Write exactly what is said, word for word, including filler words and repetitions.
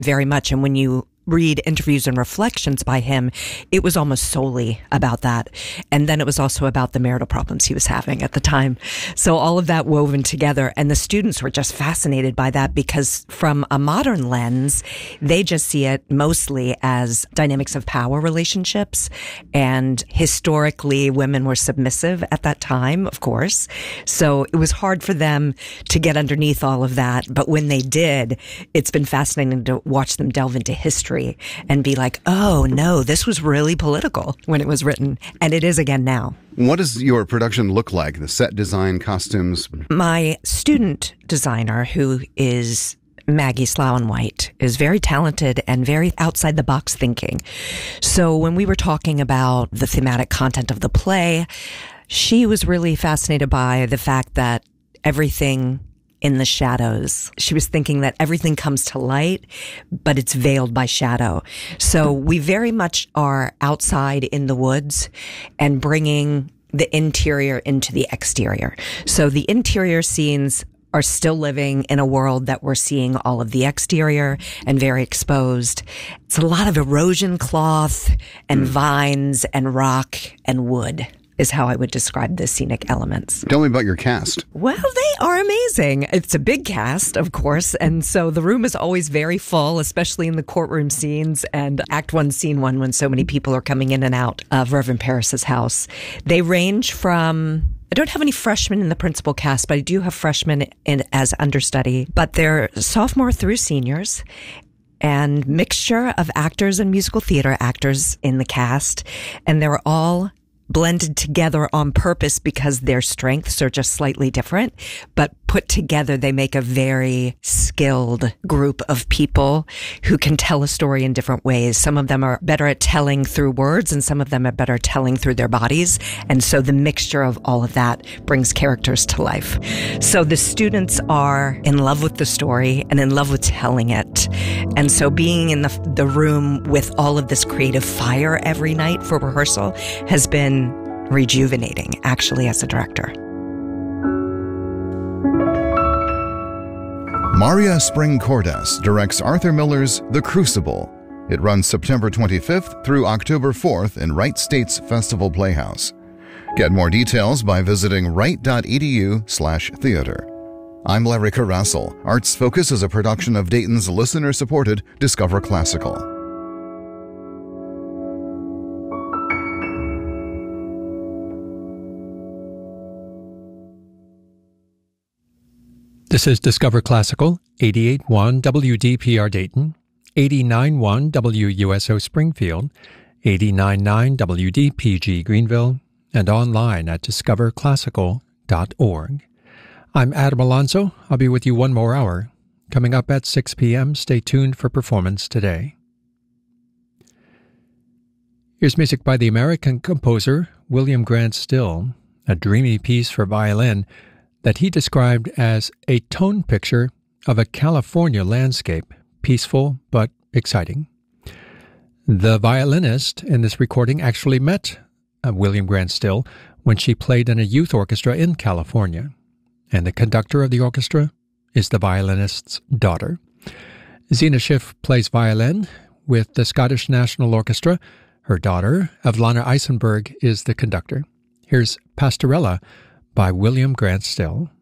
very much. And when you read interviews and reflections by him, it was almost solely about that. And then it was also about the marital problems he was having at the time. So all of that woven together. And the students were just fascinated by that because from a modern lens, they just see it mostly as dynamics of power relationships. And historically, women were submissive at that time, of course. So it was hard for them to get underneath all of that. But when they did, it's been fascinating to watch them delve into history and be like, oh, no, this was really political when it was written. And it is again now. What does your production look like? The set design, costumes? My student designer, who is Maggie Sloan-White, is very talented and very outside the box thinking. So when we were talking about the thematic content of the play, she was really fascinated by the fact that everything in the shadows. She was thinking that everything comes to light, but it's veiled by shadow. So we very much are outside in the woods and bringing the interior into the exterior. So the interior scenes are still living in a world that we're seeing all of the exterior and very exposed. It's a lot of erosion cloth and mm. vines and rock and wood is how I would describe the scenic elements. Tell me about your cast. Well, they are amazing. It's a big cast, of course, and so the room is always very full, especially in the courtroom scenes and Act One, Scene One, when so many people are coming in and out of Reverend Parris's house. They range from... I don't have any freshmen in the principal cast, but I do have freshmen in as understudy, but they're sophomore through seniors. And mixture of actors and musical theater actors in the cast, and they're all blended together on purpose because their strengths are just slightly different, but put together, they make a very skilled group of people who can tell a story in different ways. Some of them are better at telling through words and some of them are better at telling through their bodies. And so the mixture of all of that brings characters to life. So the students are in love with the story and in love with telling it. And so being in the, the room with all of this creative fire every night for rehearsal has been rejuvenating, actually, as a director. Maria Spring Cordes directs Arthur Miller's The Crucible. It runs September twenty-fifth through October fourth in Wright State's Festival Playhouse. Get more details by visiting wright.edu slash theater. I'm Larry Carasel. Arts Focus is a production of Dayton's listener-supported Discover Classical. This is Discover Classical, eighty-eight point one W D P R Dayton, eighty-nine point one W U S O Springfield, eighty-nine point nine W D P G Greenville, and online at discover classical dot org. I'm Adam Alonso. I'll be with you one more hour. Coming up at six p.m., stay tuned for Performance Today. Here's music by the American composer William Grant Still, a dreamy piece for violin that he described as a tone picture of a California landscape, peaceful but exciting. The violinist in this recording actually met uh, William Grant Still when she played in a youth orchestra in California, and the conductor of the orchestra is the violinist's daughter. Zena Schiff plays violin with the Scottish National Orchestra. Her daughter, Evlana Eisenberg, is the conductor. Here's Pastorella by William Grant Still.